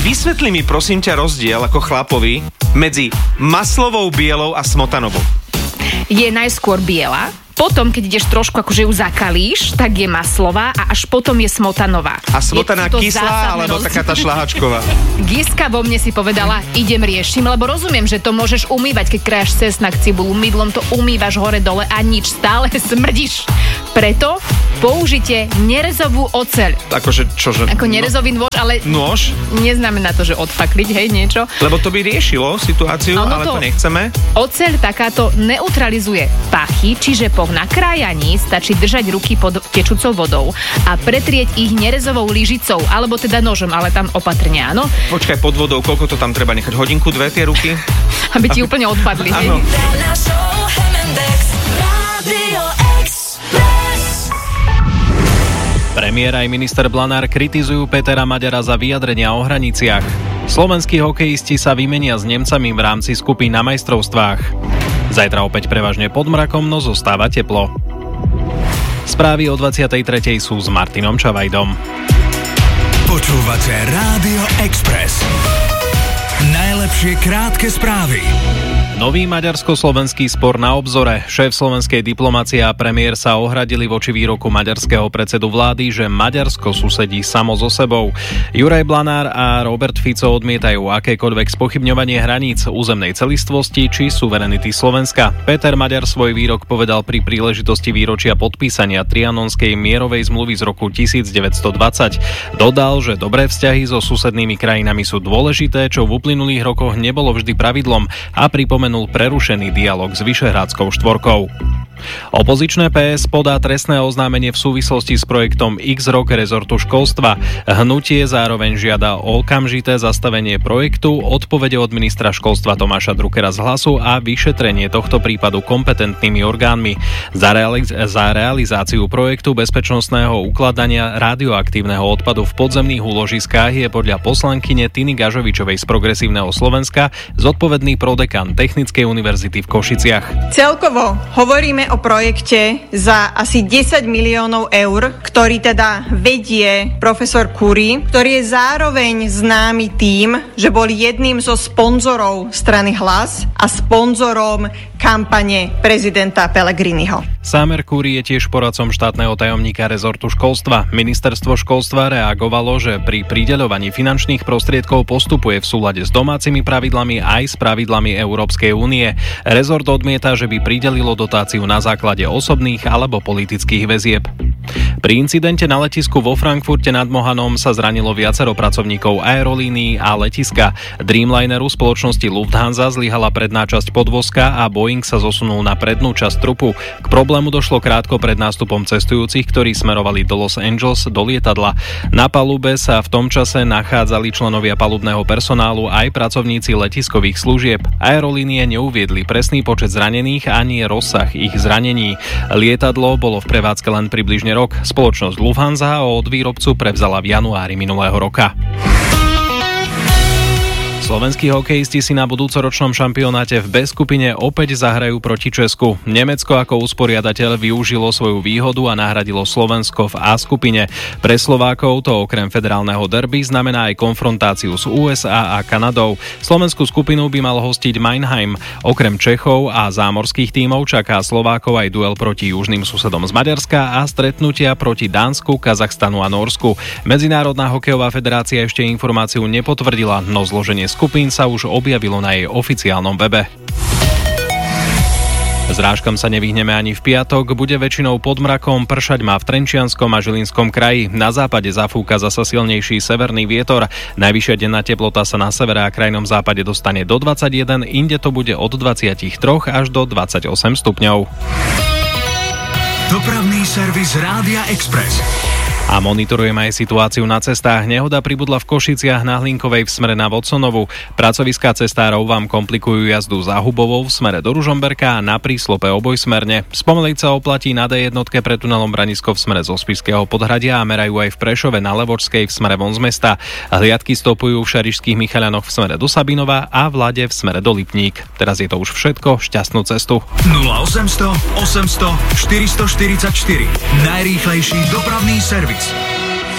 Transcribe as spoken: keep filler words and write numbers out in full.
Vysvetli mi prosím ťa rozdiel ako chlapovi medzi maslovou bielou a smotanovou. Je najskôr biela, potom, keď ideš trošku akože ju zakalíš, tak je maslová a až potom je smotanová. A smotaná kyslá, alebo rozdiel. taká tá šľahačková? Giska vo mne si povedala, idem riešim, lebo rozumiem, že to môžeš umývať, keď krájaš cesnak, cibulu, mydlom to umývaš hore-dole a nič, stále smrdíš. Preto použite nerezovú oceľ. Akože čože? Ako nerezový nôž, ale Nôž? neznamená to, že odfakliť, hej, niečo. Lebo to by riešilo situáciu, Ono ale to, to nechceme. Oceľ takáto neutralizuje pachy, čiže po nakrájaní stačí držať ruky pod tečúcou vodou a pretrieť ich nerezovou lyžicou, alebo teda nožom, ale tam opatrne, áno. Počkaj, pod vodou, koľko to tam treba nechať? Hodinku, dve tie ruky? Aby ti úplne odpadli. Áno. Premiér aj minister Blanár kritizujú Petera Maďara za vyjadrenia o hraniciach. Slovenskí hokejisti sa vymenia s Nemcami v rámci skupín na majstrovstvách. Zajtra opäť prevažne pod mrakom, no zostáva teplo. Správy o dvadsiatej tretej sú s Martinom Čavajdom. Počúvate Rádio Express. Najlepšie krátke správy. Nový maďarsko-slovenský spor na obzore. Šéf slovenskej diplomácie a premiér sa ohradili voči výroku maďarského predsedu vlády, že Maďarsko susedí samo so sebou. Juraj Blanár a Robert Fico odmietajú akékoľvek spochybňovanie hraníc, územnej celistvosti či suverenity Slovenska. Peter Maďar svoj výrok povedal pri príležitosti výročia podpísania Trianonskej mierovej zmluvy z roku devätnásťstodvadsať. Dodal, že dobré vzťahy so susednými krajinami sú dôležité, čo v uplynulých rokoch nebolo vždy pravidlom, a pripomenul prerušený dialog s Vyšehradskou štvorkou. Opozičné pé es podá trestné oznámenie v súvislosti s projektom X-Rock rezortu školstva. Hnutie zároveň žiada o okamžité zastavenie projektu, odpovede od ministra školstva Tomáša Druckera z Hlasu a vyšetrenie tohto prípadu kompetentnými orgánmi. Za, realiz- za realizáciu projektu bezpečnostného ukladania radioaktívneho odpadu v podzemných úložiskách je podľa poslankyne Tiny Gažovičovej z Progresívneho Slovenska zodpovedný prodekan Technickej univerzity v Košiciach. Celkovo hovoríme o projekte za asi desať miliónov eur, ktorý teda vedie profesor Curie, ktorý je zároveň známy tým, že bol jedným zo sponzorov strany Hlas a sponzorom kampane prezidenta Pellegriniho. Sámer Curie je tiež poradcom štátneho tajomníka rezortu školstva. Ministerstvo školstva reagovalo, že pri prideľovaní finančných prostriedkov postupuje v súlade s domácimi pravidlami aj s pravidlami Európskej únie. Rezort odmieta, že by pridelilo dotáciu na základe osobných alebo politických väzieb. Pri incidente na letisku vo Frankfurte nad Mohanom sa zranilo viacero pracovníkov aerolínií a letiska. Dreamlineru spoločnosti Lufthansa zlyhala predná časť podvozka a Boeing sa zosunul na prednú časť trupu. K problému došlo krátko pred nástupom cestujúcich, ktorí smerovali do Los Angeles do lietadla. Na palube sa v tom čase nachádzali členovia palubného personálu aj pracovníci letiskových služieb. Aerolínie neuviedli presný počet zranených ani rozsah ich zranení. Lietadlo bolo v prevádzke len približne rok. Spoločnosť Lufthansa od výrobcu prevzala v januári minulého roka. Slovenskí hokejisti si na budúcoročnom šampionáte v B skupine opäť zahrajú proti Česku. Nemecko ako usporiadateľ využilo svoju výhodu a nahradilo Slovensko v A skupine. Pre Slovákov to okrem federálneho derby znamená aj konfrontáciu s ú es á a Kanadou. Slovenskú skupinu by mal hostiť Mannheim. Okrem Čechov a zámorských tímov čaká Slovákov aj duel proti južným susedom z Maďarska a stretnutia proti Dánsku, Kazachstanu a Nórsku. Medzinárodná hokejová federácia ešte informáciu nepotvrdila, no zloženie skupín sa už objavilo na jej oficiálnom webe. Zrážkam sa nevyhneme ani v piatok, bude väčšinou pod mrakom, pršať má v Trenčianskom a Žilinskom kraji. Na západe zafúka zasa silnejší severný vietor. Najvyššia denná teplota sa na severe a krajnom západe dostane do dvadsaťjeden, inde to bude od dvadsaťtri až do dvadsaťosem stupňov. Dopravný servis Rádia Express. A monitorujeme aj situáciu na cestách. Nehoda pribudla v Košiciach na Hlinkovej v smere na Vodsonovu. Pracoviská cestárov vám komplikujú jazdu za Hubovou v smere do Ružomberka a na príslope obojsmerne. Spomaliť sa oplatí na dé jedna pre tunelom Branisko v smere zo Spišského podhradia a merajú aj v Prešove na Levočskej v smere von z mesta. Hliadky stopujú v Šarišských Michaľanoch v smere do Sabinova a v Lade v smere do Lipník. Teraz je to už všetko, šťastnú cestu. nula osem nula nula osem nula nula štyri štyri štyri Najrýchlejší dopravný servis.